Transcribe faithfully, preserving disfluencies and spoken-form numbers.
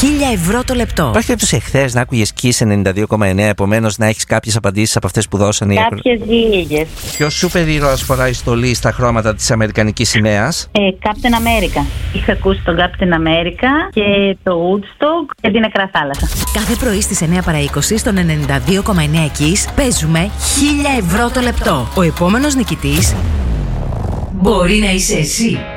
χίλια ευρώ το λεπτό. Υπάρχει περίπτωση εχθές να άκουγες Kiss ενενήντα δύο κόμμα εννέα, επομένως να έχεις κάποιες απαντήσεις από αυτές που δώσανε οι Κάποιες λίγες. Ποιος σούπερ ήρωας φοράει στολή στα χρώματα της αμερικανικής σημαίας? Ε, Captain America. Είχα ακούσει τον Captain America και το Woodstock και την Νεκρά Θάλασσα. Κάθε πρωί στις εννέα παρά είκοσι στον ενενήντα δύο κόμμα εννέα Kiss παίζουμε χίλια ευρώ το λεπτό. Ο επόμενος νικητής μπορεί να είσαι εσύ.